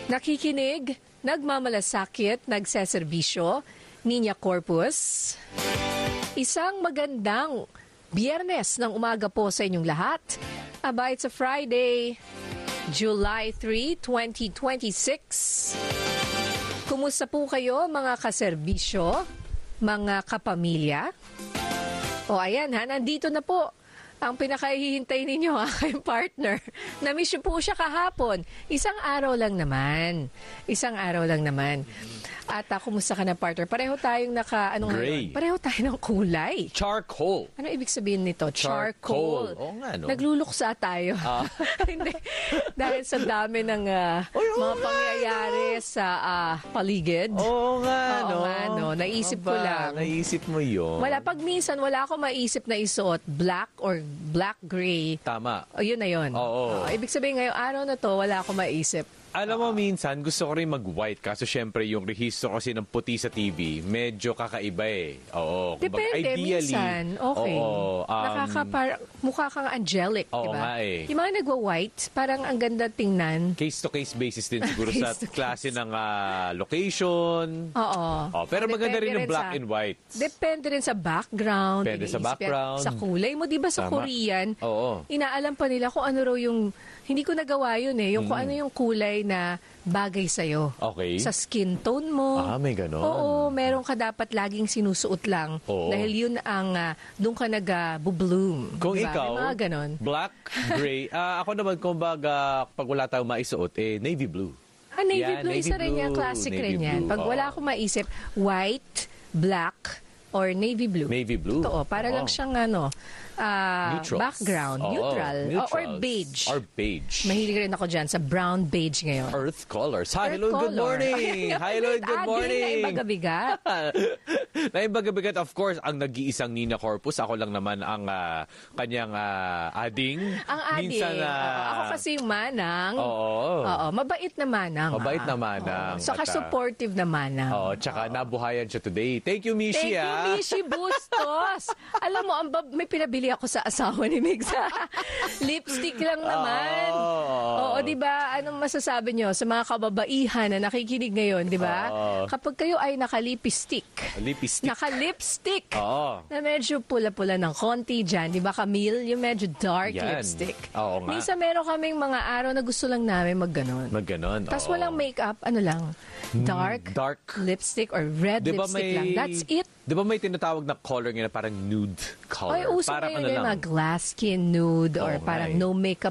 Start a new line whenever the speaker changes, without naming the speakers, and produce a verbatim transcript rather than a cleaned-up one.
Nakikinig, nagmamalasakit, nagseserbisyo, Niña Corpus. Isang magandang Biyernes ng umaga po sa inyong lahat. Aba, it's a Friday, July third, twenty twenty-six. Kumusta po kayo mga kaserbisyo, mga kapamilya? O ayan ha, nandito na po ang pinakahihintay ninyo, aking partner. Na-miss niyo po siya kahapon. Isang araw lang naman. Isang araw lang naman. At uh, kumusta ka na, partner? Pareho tayong naka, anong
Gray.
ngayon? Pareho tayo ng kulay.
Charcoal.
Ano ibig sabihin nito? Charcoal.
Charcoal. Oo nga, no?
Nagluluksa tayo.
Ah.
Hindi. Dahil sa dami ng uh,
Oy, oo
mga
nga,
pangyayari sa uh, paligid.
Oo nga,
Oo
no?
nga, no? Naisip ko
Aba,
lang.
Naisip mo yun.
Wala, pag minsan, wala akong maisip na isuot black or black-gray.
Tama.
O, yun na yun.
Oo.
Oo, ibig sabihin, ngayong araw na to, wala akong maisip.
Alam mo, minsan, gusto ko rin mag-white. Kaso, syempre, yung rehistro kasi ng puti sa T V, medyo kakaiba eh. Oo. Kumbaga,
Depende,
ideally,
minsan. Okay.
Oo. Um,
Nakakapar... Mukha kang angelic,
oo
di ba?
nga eh.
Yung mga nagwa-white, parang ang ganda tingnan.
Case-to-case basis din siguro sa
Case to
klase ng ah, location.
Oo.
Oh, pero maganda
Depende
rin yung black
sa-
and white.
Depende rin sa background.
Depende sa
Iniisip yan.
background.
Sa kulay mo, di ba sa
Tama.
Korean,
Oo.
inaalam pa nila kung ano raw yung... Hindi ko nagawa yun eh. Yung kung ano yung kulay na bagay sa'yo.
Okay.
Sa skin tone mo.
Ah, may ganon.
Oo, meron ka dapat laging sinusuot lang.
Oo.
Dahil yun ang, uh, doon ka nag-bloom.
Kung
diba?
ikaw,
May mga ganon.
black, gray. ah ako naman, kumbaga, pag wala tayong maisuot, eh, navy blue.
Ah, navy
Yeah,
blue,
navy
isa rin yan.
blue,
Classic
navy
rin yan.
blue,
Pag wala
oo.
akong maisip, white, black, or navy blue.
Navy blue.
Totoo, para lang
Oo.
siyang ano, ah,
Neutrals.
background,
Oo,
neutral, or
neutrals.
beige.
Or beige.
Mahilig rin ako dyan sa brown beige ngayon.
Earth colors. Hi,
Earth
hello, good
color.
morning. Hi, hello, good morning.
Ading na ibagabigat.
Naibagabigat, of course, ang nag-iisang Nina Corpus. Ako lang naman ang ah, kanyang ah, ading.
Ang ading.
Minsan, ah,
Oo, ako kasi yung manang.
Oo.
Oo, mabait na manang.
Mabait
ah.
na manang.
Oo, saka
At, ah,
supportive na manang.
Oo, tsaka nabuhayan siya today. Thank you, Mishi.
Thank you,
ah.
Mishi Bustos. Alam mo, ang bab- may pinabili ako sa asawa ni Migs. Lipstick lang naman.
Oh.
Oo, di ba? Anong masasabi nyo sa mga kababaihan na nakikinig ngayon, di ba?
Oo.
Kapag kayo ay nakalipistik,
Lipstick.
nakalipstick,
Oo.
na medyo pula-pula ng konti dyan, di ba, Camille? Yung medyo dark
Yan.
lipstick.
Oo nga.
Minsan meron kaming mga araw na gusto lang namin magganon.
Magganon.
Tapos
oo.
walang makeup, ano lang, dark,
dark.
lipstick or red
Di ba
lipstick
may,
lang. That's it.
Di ba may tinatawag na color nga na parang nude color?
Ay, uso
parang
ngayon
ano
yung
lang.
mga glass skin nude or
Oo nga
parang
eh.
no makeup